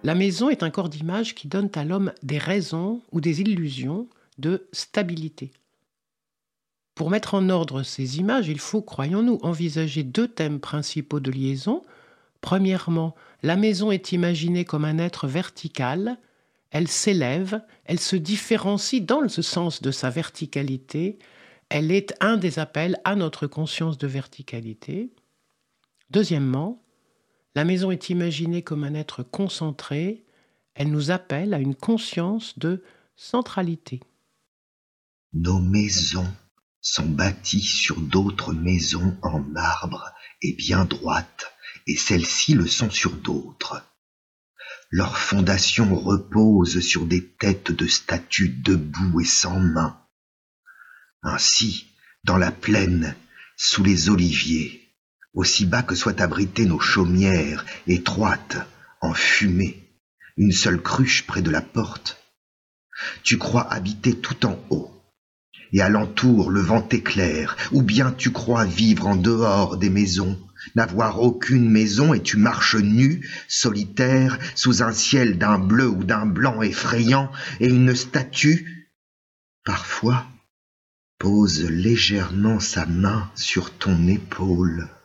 La maison est un corps d'image qui donne à l'homme des raisons ou des illusions de stabilité. Pour mettre en ordre ces images, il faut, croyons-nous, envisager deux thèmes principaux de liaison. Premièrement, la maison est imaginée comme un être vertical. Elle s'élève, elle se différencie dans le sens de sa verticalité. Elle est un des appels à notre conscience de verticalité. Deuxièmement, la maison est imaginée comme un être concentré. Elle nous appelle à une conscience de centralité. Nos maisons sont bâties sur d'autres maisons en marbre et bien droites, et celles-ci le sont sur d'autres. Leurs fondations reposent sur des têtes de statues debout et sans main. Ainsi, dans la plaine, sous les oliviers, aussi bas que soient abritées nos chaumières, étroites, enfumées, une seule cruche près de la porte, tu crois habiter tout en haut, et alentour le vent t'éclaire, ou bien tu crois vivre en dehors des maisons, n'avoir aucune maison et tu marches nu, solitaire, sous un ciel d'un bleu ou d'un blanc effrayant, et une statue, parfois, pose légèrement sa main sur ton épaule.